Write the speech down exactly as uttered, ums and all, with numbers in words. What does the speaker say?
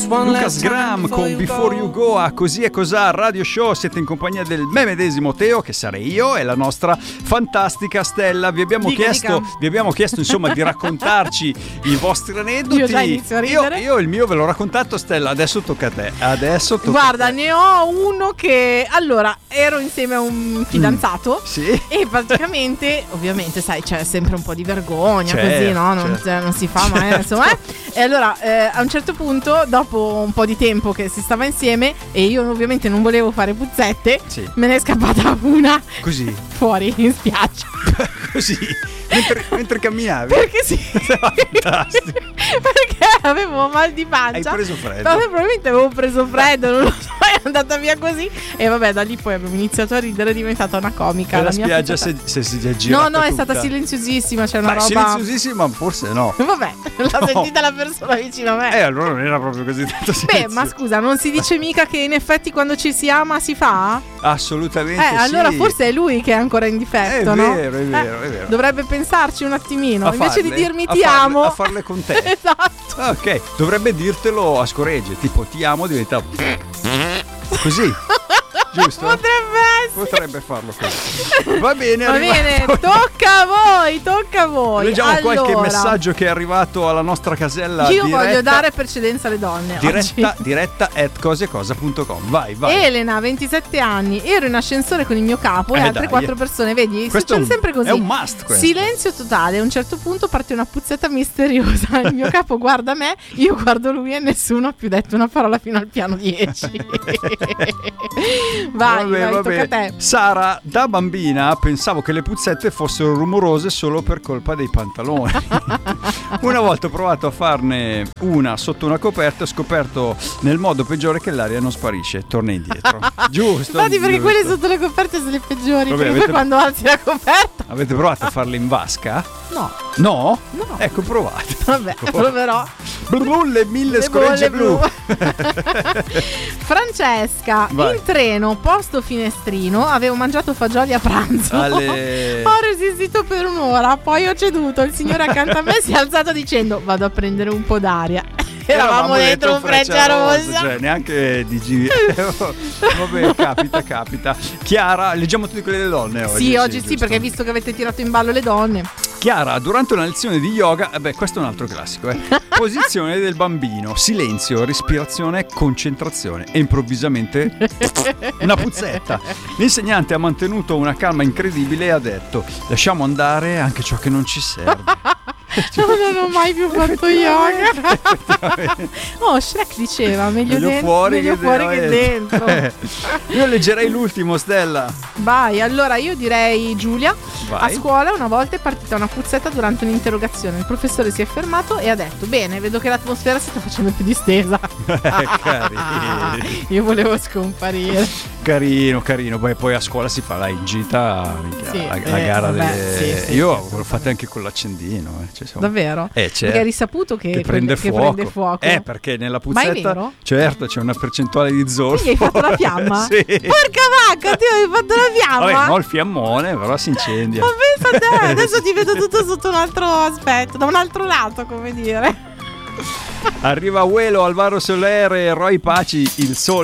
Lucas Graham con Before You Go a Così e Cosà Radio Show. Siete in compagnia del me medesimo Teo, che sarei io, e la nostra fantastica Stella. Vi abbiamo dica, chiesto dica. Vi abbiamo chiesto insomma di raccontarci i vostri aneddoti. Io già inizio a ridere. Io, io il mio ve l'ho raccontato, Stella, adesso tocca a te. Adesso tocca Guarda, a te. ne ho uno che allora ero insieme a un fidanzato mm, sì. e praticamente ovviamente sai c'è sempre un po' di vergogna, certo, così no non, certo. non si fa mai insomma eh. E allora eh, a un certo punto, dopo un po' di tempo che si stava insieme e io ovviamente non volevo fare puzzette, sì. me ne è scappata una così fuori in spiaggia. Così mentre, mentre camminavi. Perché sì. Fantastico. Perché avevo mal di pancia. Hai preso freddo. No, probabilmente avevo preso freddo, non lo so, è andata via così. E vabbè, da lì poi abbiamo iniziato a ridere, è diventata una comica. E la, la mia spiaggia se, se si è girata. No, no, è tutta. stata silenziosissima, c'è una Beh, roba silenziosissima, forse no. Vabbè, l'ha No. sentita la persona vicino a me. Eh, allora non era proprio così tanto silenzio. Beh, ma scusa, non si dice mica che in effetti quando ci si ama si fa? Assolutamente Eh, sì. allora forse è lui che è ancora in difetto, È no? vero, è vero, Eh, è vero. Dovrebbe pensarci un attimino, A invece farle, di dirmi a ti farle, amo. a farle con te. Esatto. Ah, ok, dovrebbe dirtelo a scoregge, tipo ti amo diventa così. Giusto? Potrebbe essere. Potrebbe farlo così. Va bene, Va bene, tocca a voi, tocca a voi. Leggiamo allora, qualche messaggio che è arrivato alla nostra casella. Io diretta, voglio dare precedenza alle donne diretta, oggi. diretta at cosecosa punto com. Vai, vai. Elena, ventisette anni, ero in ascensore con il mio capo e Eh, altre dai. quattro persone. Vedi, Questo succede è un- sempre così. è un must questo. Silenzio totale. A un certo punto parte una puzzetta misteriosa. Il mio capo guarda me, io guardo lui e nessuno ha più detto una parola fino al piano dieci. Vai, Vabbè, vai, vabbè. tocca a te. Sara, da bambina pensavo che le puzzette fossero rumorose solo per colpa dei pantaloni. Una volta ho provato a farne una sotto una coperta e ho scoperto nel modo peggiore che l'aria non sparisce, torna indietro. Giusto? Infatti, perché giusto. quelle sotto le coperte sono le peggiori. Vabbè, perché avete- poi quando alzi la coperta. Avete provato a farle in vasca? No, No? no. Ecco, provate. Vabbè, proverò. Blu, le mille Le scoregge bolle blu. Francesca, Vai. in treno, posto finestrino, avevo mangiato fagioli a pranzo. Ale- Ho resistito per un'ora, poi ho ceduto. Il signore accanto a me si è alzato dicendo: vado a prendere un po' d'aria. Eravamo dentro un Frecciarossa. Cioè neanche di G. Vabbè, capita, capita. Chiara, leggiamo tutte quelle delle donne oggi. Sì, oggi sì, giusto? perché visto che avete tirato in ballo le donne. Chiara, durante una lezione di yoga, eh beh, questo è un altro classico, eh. Posizione del bambino, silenzio, respirazione, concentrazione e improvvisamente una puzzetta. L'insegnante ha mantenuto una calma incredibile e ha detto: lasciamo andare anche ciò che non ci serve. No, non ho mai più fatto yoga. Oh, Shrek diceva meglio, Meglio dentro, fuori meglio che fuori che dentro. dentro. Io leggerei l'ultimo, Stella. Vai, allora io direi Giulia. Vai. A scuola una volta è partita una puzzetta durante un'interrogazione. Il professore si è fermato e ha detto: bene, vedo che l'atmosfera si sta facendo più distesa. Carino. Io volevo scomparire. Carino, carino. Poi, poi a scuola si fa la in gita, minchia, Sì, la, la eh, gara vabbè, delle... sì, sì, Io sì, l'ho sì, fatta anche con l'accendino, eh. Cioè, insomma. Davvero? Eh, certo. Perché hai risaputo che, Che prende, che fuoco. prende fuoco. Eh, perché nella Ma è puzzetta, vero? certo, c'è una percentuale di zolfo. Quindi hai fatto la fiamma? Sì. Porca vacca, ti hai fatto la fiamma? Vabbè, no, il fiammone, però si incendia. Ma pensa a te, adesso ti vedo tutto sotto un altro aspetto, da un altro lato, come dire. Arriva Uelo, Alvaro Soler e Roy Paci, il sole